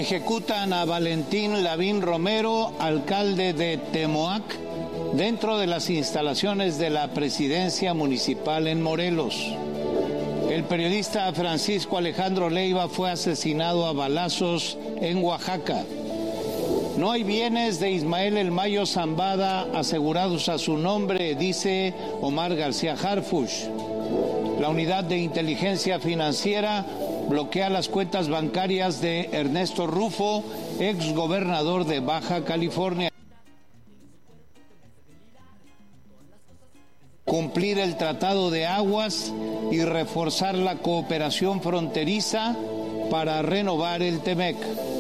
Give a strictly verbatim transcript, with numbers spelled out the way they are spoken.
Ejecutan a Valentín Lavín Romero, alcalde de Temoac, dentro de las instalaciones de la presidencia municipal en Morelos. El periodista Francisco Alejandro Leiva fue asesinado a balazos en Oaxaca. No hay bienes de Ismael El Mayo Zambada asegurados a su nombre, dice Omar García Harfuch. La unidad de inteligencia financiera bloquea las cuentas bancarias de Ernesto Rufo, exgobernador de Baja California. Cumplir el Tratado de Aguas y reforzar la cooperación fronteriza para renovar el T M E C.